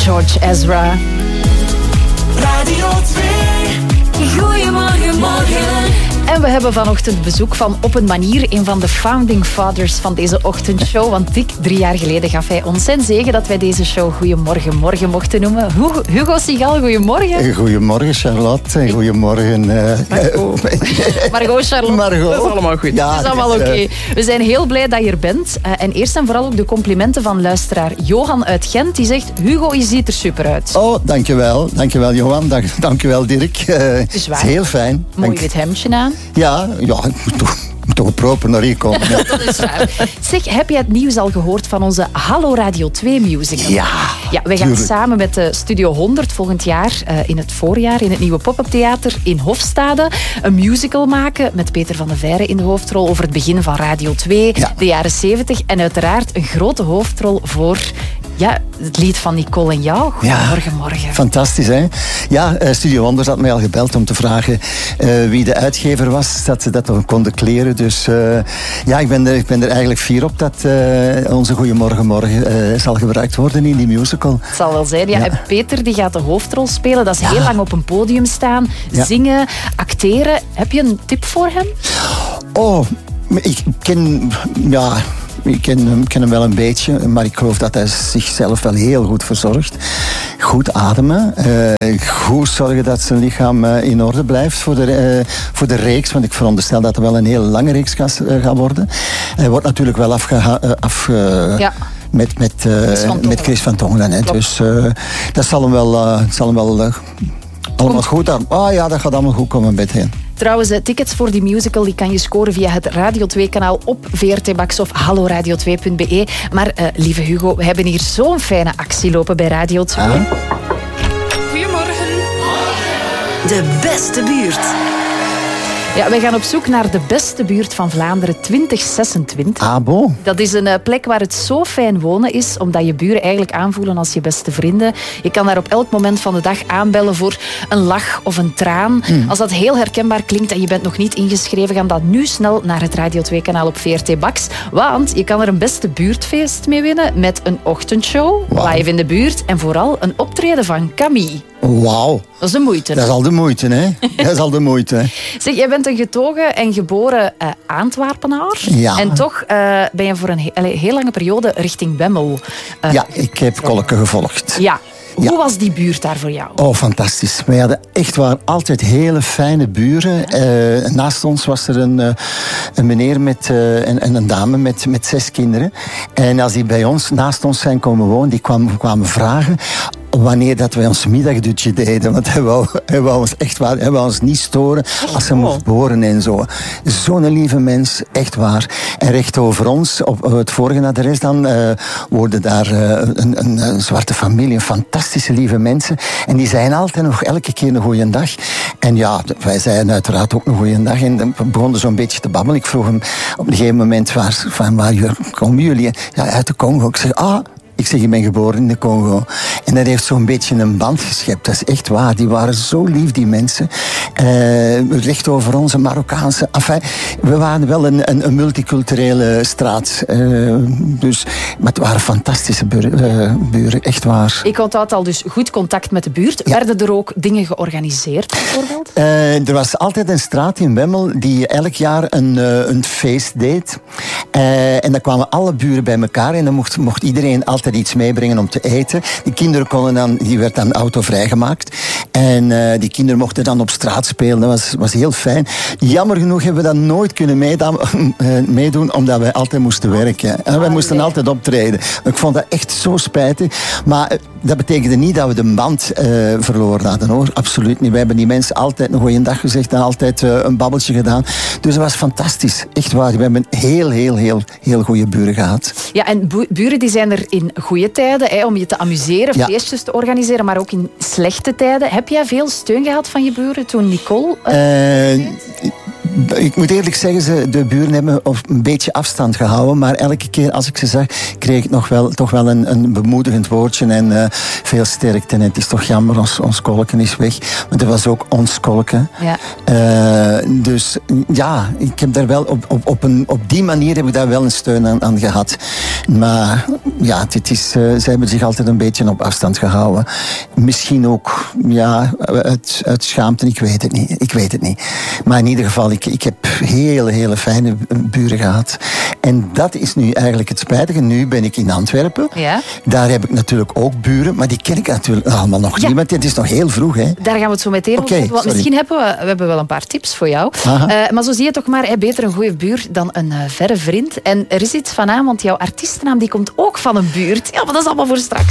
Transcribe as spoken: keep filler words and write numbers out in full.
George Ezra. Radio twee. Goedemorgen, morgen. En we hebben vanochtend bezoek van Op een Manier, een van de founding fathers van deze ochtendshow. Want dik drie jaar geleden gaf hij ons zijn zegen dat wij deze show Goedemorgen Morgen mochten noemen. Hugo Sigal, goedemorgen. Goedemorgen Charlotte en goedemorgen... Uh, Margot. Margot, Charlotte. Margot. Dat is allemaal goed. Ja, dat is allemaal oké. Okay. We zijn heel blij dat je er bent. Uh, en eerst en vooral ook de complimenten van luisteraar Johan uit Gent. Die zegt, Hugo, je ziet er super uit. Oh, dankjewel. Dankjewel Johan. Dank, dankjewel Dirk. Uh, het is waar. Het is heel fijn. Mooi wit hemdje aan. Ja, ja, ik moet toch, moet toch proper naar hier komen. Ja. Dat is waar. Zeg, heb je het nieuws al gehoord van onze Hallo Radio twee musical? Ja, ja wij gaan tuurlijk. Samen met de Studio honderd volgend jaar, uh, in het voorjaar, in het nieuwe pop-up theater in Hofstade, een musical maken met Peter van de Veire in de hoofdrol over het begin van Radio twee, ja. de jaren zeventig. En uiteraard een grote hoofdrol voor... Ja, het lied van Nicole en jou. Goedemorgen, ja, morgen. Fantastisch, hè? Ja, Studio honderd had mij al gebeld om te vragen uh, wie de uitgever was, dat ze dat dan konden kleren. Dus uh, ja, ik ben, er, ik ben er eigenlijk fier op dat uh, onze Goedemorgen morgen uh, zal gebruikt worden in die musical. Het zal wel zijn, ja. ja. En Peter die gaat de hoofdrol spelen. Dat is ja. heel lang op een podium staan, ja. zingen, acteren. Heb je een tip voor hem? Oh, ik ken... Ja... Ik ken hem, ken hem wel een beetje, maar ik geloof dat hij zichzelf wel heel goed verzorgt. Goed ademen, uh, goed zorgen dat zijn lichaam uh, in orde blijft voor de, uh, voor de reeks, want ik veronderstel dat er wel een hele lange reeks gaat uh, worden. Hij wordt natuurlijk wel afgeha- uh, afge... Ja. Met, met, uh, Chris met Chris van Tongeren. Hè. Dus uh, dat zal hem wel, uh, zal hem wel uh, allemaal goed aan. Ah ja, dat gaat allemaal goed komen met hem. Trouwens, tickets voor die musical die kan je scoren via het Radio twee kanaal op V R T Max of hallo radio twee punt b e. Maar uh, lieve Hugo, we hebben hier zo'n fijne actie lopen bij Radio twee. Ah. Goedemorgen. De beste buurt. Ja, wij gaan op zoek naar de beste buurt van Vlaanderen twintig zesentwintig. Ah, bon. Dat is een uh, plek waar het zo fijn wonen is, omdat je buren eigenlijk aanvoelen als je beste vrienden. Je kan daar op elk moment van de dag aanbellen voor een lach of een traan. Mm. Als dat heel herkenbaar klinkt en je bent nog niet ingeschreven, ga dan nu snel naar het Radio twee kanaal op V R T Max. Want je kan er een beste buurtfeest mee winnen met een ochtendshow, wow. live in de buurt en vooral een optreden van Camille. Wauw. Dat is de moeite. Dat is al de moeite, hè? Dat is al de moeite, hè? Zeg, jij bent een getogen en geboren uh, Antwerpenaar. Ja. En toch uh, ben je voor een he- heel lange periode richting Bemmel. Uh, ja, ik heb Kolke gevolgd. Ja. Hoe ja. was die buurt daar voor jou? Oh, fantastisch. Wij hadden echt waar altijd hele fijne buren. Uh, naast ons was er een, uh, een meneer met, uh, en, en een dame met, met zes kinderen. En als die bij ons, naast ons zijn komen wonen, die kwamen, kwamen vragen wanneer dat wij ons middagdutje deden. Want hij wou, hij wou ons echt waar, hij wou ons niet storen als hij mocht boren en zo. Zo'n lieve mens, echt waar. En recht over ons, op het vorige adres dan, uh, worden daar uh, een, een, een zwarte familie, een fantastische lieve mensen. En die zeiden altijd nog elke keer een goeie dag. En ja, wij zeiden uiteraard ook een goeie dag. En we begonnen zo'n beetje te babbelen. Ik vroeg hem op een gegeven moment, waar, van waar komen jullie? Ja, uit de Congo. Ik zeg, ah... Ik zeg, je bent geboren in de Congo. En dat heeft zo'n beetje een band geschept. Dat is echt waar. Die waren zo lief, die mensen. Uh, recht over onze Marokkaanse... Enfin, we waren wel een, een, een multiculturele straat. Uh, dus, maar het waren fantastische buren, uh, buren. Echt waar. Ik onthoud al dus goed contact met de buurt. Ja. Werden er ook dingen georganiseerd, bijvoorbeeld? Uh, er was altijd een straat in Bemmel die elk jaar een, uh, een feest deed. Uh, en dan kwamen alle buren bij elkaar. En dan mocht, mocht iedereen altijd iets meebrengen om te eten. Die kinderen konden dan, die werd dan autovrij gemaakt. En uh, die kinderen mochten dan op straat spelen. Dat was, was heel fijn. Jammer genoeg hebben we dat nooit kunnen meedoen, uh, meedoen omdat wij altijd moesten werken. En wij moesten altijd optreden. Ik vond dat echt zo spijtig. Maar uh, dat betekende niet dat we de band uh, verloren hadden, hoor. Absoluut niet. Wij hebben die mensen altijd een goeie dag gezegd en altijd uh, een babbeltje gedaan. Dus dat was fantastisch. Echt waar. We hebben heel, heel, heel, heel goede buren gehad. Ja, en bu- buren die zijn er in goede tijden, hè, om je te amuseren, ja. feestjes te organiseren, maar ook in slechte tijden. Heb jij veel steun gehad van je buren toen Nicole... Uh, uh, Ik moet eerlijk zeggen, ze, de buren hebben een beetje afstand gehouden. Maar elke keer als ik ze zag, kreeg ik nog wel, toch wel een, een bemoedigend woordje. En uh, veel sterkte. En het is toch jammer, ons, ons kolken is weg. Maar dat was ook ons kolken. Ja. Uh, dus ja, ik heb daar wel op, op, op, een, op die manier heb ik daar wel een steun aan, aan gehad. Maar ja, het is, uh, ze hebben zich altijd een beetje op afstand gehouden. Misschien ook ja, uit, uit schaamte, ik weet het niet. Ik weet het niet. Maar in ieder geval, ik, ik heb hele, hele fijne buren gehad. En dat is nu eigenlijk het spijtige. Nu ben ik in Antwerpen. Ja. Daar heb ik natuurlijk ook buren, maar die ken ik natuurlijk allemaal nog ja. niet. Want het is nog heel vroeg, hè? Daar gaan we het zo meteen over hebben. Want misschien hebben we, we hebben wel een paar tips voor jou. Uh, maar zo zie je toch maar, hè, beter een goede buur dan een uh, verre vriend. En er is iets van aan, want jouw artiestennaam die komt ook van een buurt. Ja, maar dat is allemaal voor straks.